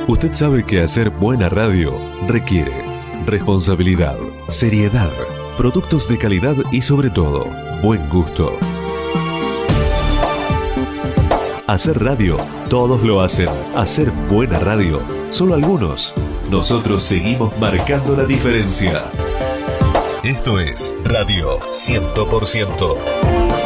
Usted sabe que hacer buena radio requiere responsabilidad, seriedad, productos de calidad y sobre todo, buen gusto. Hacer radio, todos lo hacen. Hacer buena radio, solo algunos. Nosotros seguimos marcando la diferencia. Esto es Radio 100%.